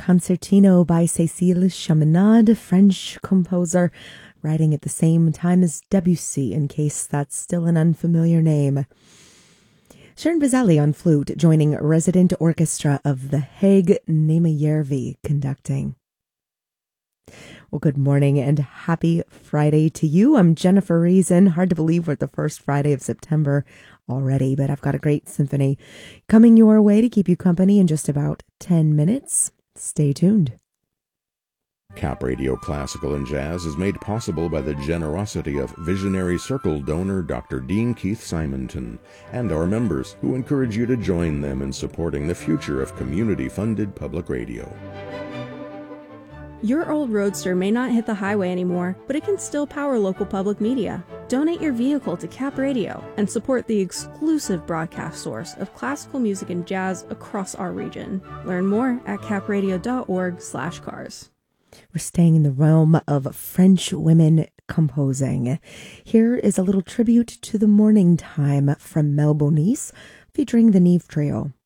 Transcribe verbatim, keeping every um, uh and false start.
Concertino by Cécile Chaminade, French composer, writing at the same time as Debussy, in case that's still an unfamiliar name. Sharon Bazali on flute, joining resident orchestra of The Hague, Nema Järvi conducting. Well, good morning and happy Friday to you. I'm Jennifer Reason. Hard to believe we're at the first Friday of September already, but I've got a great symphony coming your way to keep you company in just about ten minutes. Stay tuned. Cap Radio Classical and Jazz is made possible by the generosity of Visionary Circle donor Doctor Dean Keith Simonton and our members, who encourage you to join them in supporting the future of community-funded public radio. Your old Roadster may not hit the highway anymore, but it can still power local public media. Donate your vehicle to Cap Radio and support the exclusive broadcast source of classical music and jazz across our region. Learn more at capradio.org slash cars. We're staying in the realm of French women composing. Here is a little tribute to the morning time from Mel Bonis, featuring the Neve Trio.